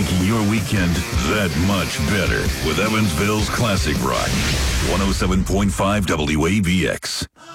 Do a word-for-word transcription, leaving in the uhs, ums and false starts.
making your weekend that much better with Evansville's Classic Rock. one oh seven point five W A B X.